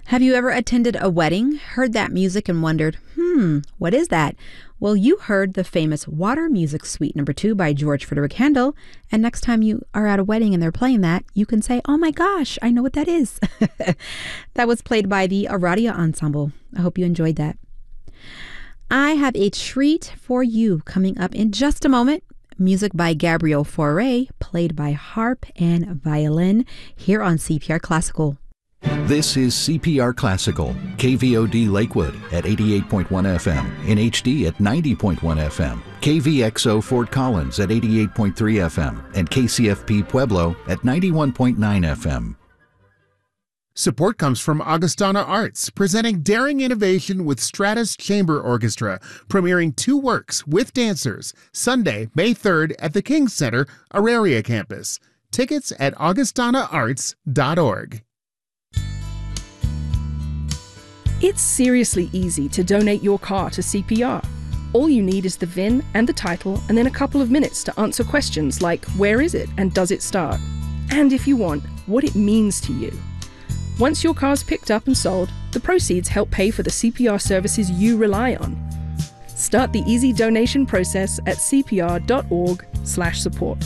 Have you ever attended a wedding, heard that music, and wondered, what is that? Well, you heard the famous Water Music Suite No. 2 by George Frederick Handel, and next time you are at a wedding and they're playing that, you can say, oh my gosh, I know what that is. That was played by the Aradia Ensemble. I hope you enjoyed that. I have a treat for you coming up in just a moment. Music by Gabriel Fauré, played by harp and violin, here on CPR Classical. This is CPR Classical, KVOD Lakewood at 88.1 FM, in HD at 90.1 FM, KVXO Fort Collins at 88.3 FM, and KCFP Pueblo at 91.9 FM. Support comes from Augustana Arts, presenting daring innovation with Stratus Chamber Orchestra, premiering 2 works with dancers, Sunday, May 3rd at the King Center, Auraria Campus. Tickets at augustanaarts.org. It's seriously easy to donate your car to CPR. All you need is the VIN and the title, and then a couple of minutes to answer questions like where is it and does it start? And if you want, what it means to you. Once your car's picked up and sold, the proceeds help pay for the CPR services you rely on. Start the easy donation process at cpr.org/support.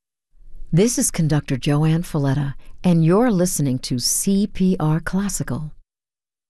This is conductor Joanne Folletta, and you're listening to CPR Classical.